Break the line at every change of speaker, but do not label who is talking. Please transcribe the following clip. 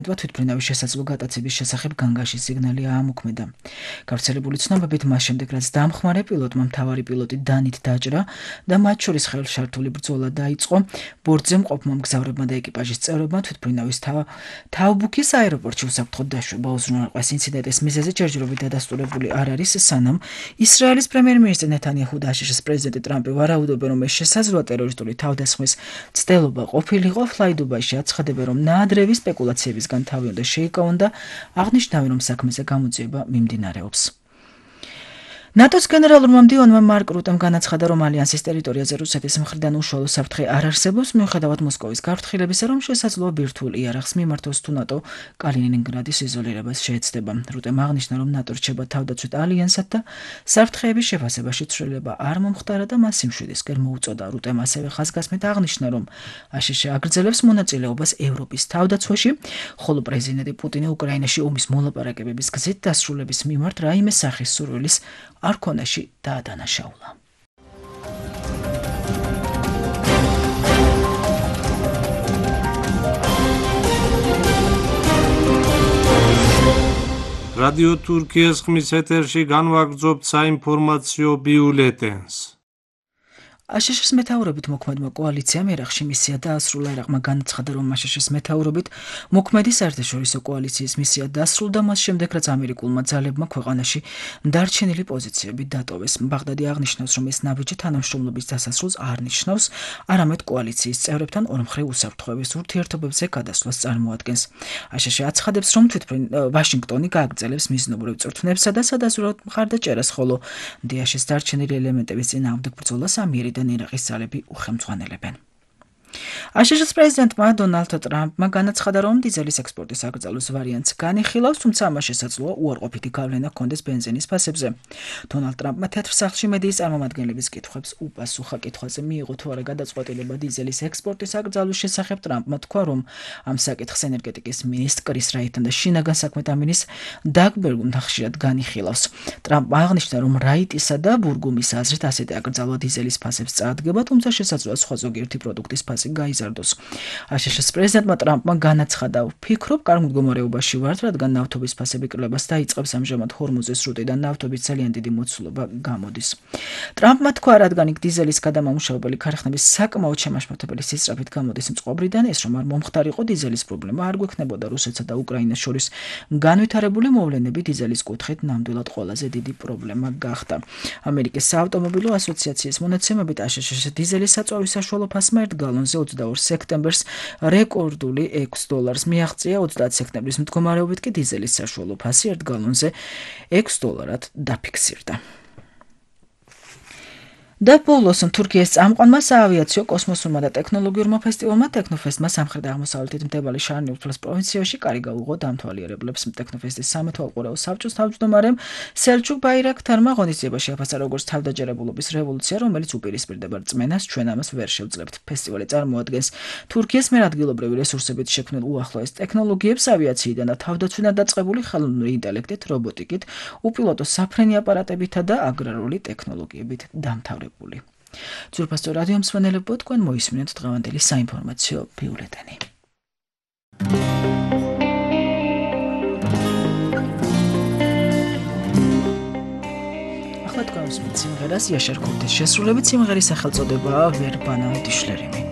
თვითმფრინავის შესაძლო გატაცების შესახებ განგაში სიგნალი აამოქმედა. გავრცელებული ცნობებით მას შემდეგ, რაც დამხმარე პილოტმა მთავარი პილოტი დანით დაჭრა და მათ შორის ხელშართული ბრძოლა დაიწყო, ბორტზე მყოფმა მგზავრებმა და ეკიპაჟის წევრებმა თვითმფრინავის თავბუქის აეროპორტში უსაფრთხოდ დაშვება. უზრუნველყოფის ინციდენტის მიზეზი ჯერჯერობით დადასტურებული არ არის, სანამ ისრაელის პრემიერ-მინისტრი ნეთანიაჰუ და აშშ-ის პრეზიდენტი ტრამპი ვარაუდობენ, რომ ეს შესაძლოა ტერორისტული თავდასხმის მცდელობა ყოფილიყო. ფლაიდუბაიში აცხადებენ, რომ ნაადრევი სპეკულაციების თავი უნდა შეიკავონ და აღნიშნავენ, რომ საქმეზე გამოძიება მიმდინარეობს. ნატოს გენერალურმა მდივანმა მარკ რუტემ განაცხადა, რომ ალიანსის ტერიტორიაზე რუსეთის მხრიდან უშუალო საფრთხე არ არსებობს, მიუხედავად მოსკოვის გაფრთხილებისა, რომ შესაძლოა ბირთვულ იარაღს მიმართოს თუ ნატო კალინინგრადის იზოლირებას შეეცდება. რუტემ აღნიშნა, რომ ნატო რჩება თავდაცვით ალიანსად და საფრთხეების შეფასებაში ცვლილება არ მომხდარა და მას სიმშვიდისკენ მოუწოდა. რუტემ ასევე ხაზგასმით აღნიშნა, რომ აშშ აგრძელებს მონაწილეობას ევროპის თავდაცვაში, ხოლო პრეზიდენტი პუტინი უკრაინაში ომის მოლაპარაკებების გზით დასრულების მიმართ რაიმე სახის სურვილის არქონაში დაადანაშაულა.
რადიო თურქიის ხმის ეთერში განვაგრძობთ საინფორმაციო ბიულეტენს.
აშშ-ის მეთაურობით მოქმედმა კოალიციამ ერაყში მისია დაასრულა. ერაყმა განაცხადა, რომ აშშ-ის მეთაურობით მოქმედი საერთაშორისო კოალიციის მისია დასრულდა მას შემდეგ, რაც ამერიკულმა ძალებმა ქვეყანაში დარჩენილი პოზიციები დატოვეს. ბაღდადი აღნიშნავს, რომ ეს ნაბიჯი თანამშრომლობის დასასრულს არ ნიშნავს, არამედ კოალიციის წევრებთან ორმხრივ უსაფრთხოების ურთიერთობებზე გადასვლას წარმოადგენს. აშშ აცხადებს, რომ ვაშინგტონი გააგრძელებს მიზნობრივ წვრთნებსა და სადაზვერვო მხარდაჭერას, ხოლო დიაშის დარჩენილი ელემენტების წინააღმდეგ ბრძოლას ამიერიდან ერაყის ძალები უხელმძღვანელებენ. აშშ-ის პრეზიდენტმა დონალდ ტრამპმა განაცხადა, რომ დიზელის ექსპორტის აკრძალვის ვარიანტს განიხილავს, თუმცა ამას შესაძლოა უარყოფითი გავლენა ჰქონდეს ბენზინის ფასებზე. დონალდ ტრამპმა თეთრ სახლში მედიის წარმომადგენლების კითხვებს უპასუხა. კითხვაზე მიიღო თუ არა გადაწყვეტილება დიზელის ექსპორტის აკრძალვის შესახებ. ტრამპმა თქვა, რომ ამ საკითხს ენერგეტიკის მინისტრ კრის რაიტთან და შინაგან საქმეთა მინისტრ დაგ ბერგუნთან ხშირად განიხილავს. ტრამპმა აღნიშნა, რომ რაიტისა და ბურგუმის აზრით ასეთი აკრძალვა დიზელის ფასებს წაადგება, თუმცა შესაძლოა სხვა ზოგიერთი პროდუქტის ფასი გაიზარდოს. აშშ-ის პრეზიდენტმა ტრამპმა განაცხადა, ვფიქრობ, კარგ მდგომარეობაში ვართ, რადგან ნავთობის ფასები კვლევას დაიწყებს. ამჟამად ჰორმუზის სრუტიდან ნავთობის ძალიან დიდი მოცულობა გამოდის. ტრამპმა თქვა, რადგან იქ დიზელის გადამამუშავებელი ქარხნების საკმაოდ შემაშფოთებელი სისწრაფით გამოდის მწყობრიდან, ეს რომ არ მომხდარიყო დიზელის პრობლემა არ გვექნებოდა რუსეთსა და უკრაინას შორის განვითარებული მოვლენები დიზელის კუთხით ნამდვილად ყველაზე დიდი პრობლემა გახდა. ამერიკის საავტომობილო ასოციაციის მონაცემებით აშშ-ის დიზელის საწვავის საშუალო ფასმა 1 გალონზე 22 სექტემბერს რეკორდული $6 მიაღწია. 30 სექტემბრის მდგომარეობით კი დიზელის საშუალო ფასი 1 გალონზე $6 დაფიქსირდა. და ბოლოს თურქიის წამყვანმა საავიაციო კოსმოსურმა და ტექნოლოგიურმა ფესტივალმა ტექნოფესტმა სამხრეთ-აღმოსავლეთით მდებარე შარნი-ურთულეს პროვინციაში კარი გაუღო დამთვალიერებლებს. ტექნოფესტის სამეთვალყურეო საბჭოს თავმჯდომარემ სელჩუკ ბაირაქტარმა ღონისძიებაში აფასა, როგორც თავდაჯერებულობის რევოლუცია, რომელიც უპირისპირდება რწმენას, ჩვენ ამას ვერ შევძლებთ. ფესტივალი წარმოადგენს თურქიის მიერ ადგილობრივი რესურსებით შექმნილ უახლოეს ტექნოლოგიებს ავიაციიდან და თავდაცვიდან დაწყებული ხელოვნური ინტელექტით, რობოტიკით, უპილოტო საფრენი აპარატებითა და აგრარული ტექნოლოგიებით დამთავრებული. ძვირფასო რადიო მსმენელებო, თქვენ მოისმინეთ დღევანდელი საინფორმაციო ბიულეტენი. ახლა თქვენ უსმენთ სიმღერას იაშარ ქურთის შესრულებით. სიმღერის სახელწოდებაა ვერბანა დიშლერიმი.